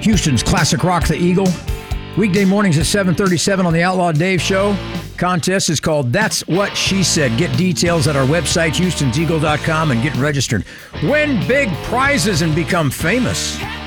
Houston's classic rock, The Eagle. Weekday mornings at 7:37 on the Outlaw Dave Show. Contest is called That's What She Said. Get details at our website, Houston'sEagle.com, and get registered. Win big prizes and become famous.